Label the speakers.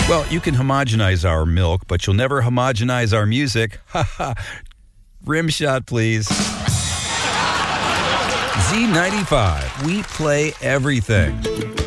Speaker 1: Well, you can homogenize our milk, but you'll never homogenize our music. Ha ha. Rim shot, please. Z95. We play everything.